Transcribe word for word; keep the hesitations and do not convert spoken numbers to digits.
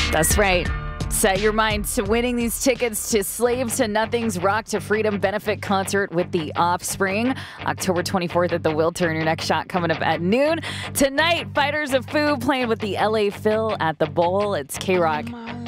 That's right. Set your mind to winning these tickets to Slave to Nothing's Rock to Freedom benefit concert with The Offspring. October twenty-fourth at the Wiltern. Your next shot coming up at noon. Tonight, Fighters of Foo playing with the L A Phil at the Bowl. It's K-Rock.